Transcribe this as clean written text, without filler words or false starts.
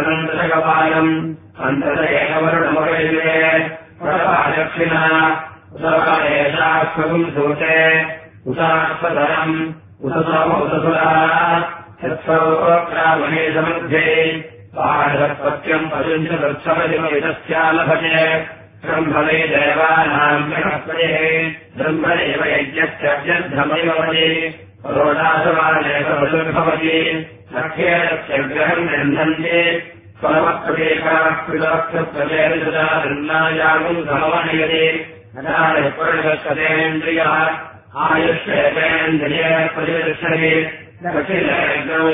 अनन्तरगपालम् अन्तरेण वरुणमुपैले वरपादक्षिणा उतवादेशास्वगुम् सूते उतास्वधरम् उतसुरा यत्सौक्रामणे समध्ये पाठसत्पत्यम् पशुञ्चदुत्सवदिवविदस्यालभते ब्रह्मणे देवानाम् बृहस्पतिः ब्रह्मणेव यज्ञस्यभ्यद्धमैव भजे रोडासवानेव वसुर्भवति सख्येरस्य ग्रहम् गृह्णन्ति स्वमत्प्रदेकास्कृतप्रदेशदान्नायागुम् समवनयति अदायपुरुषस्वतेन्द्रियः आयुष्येतेन्द्रिये प्रतिष्ठति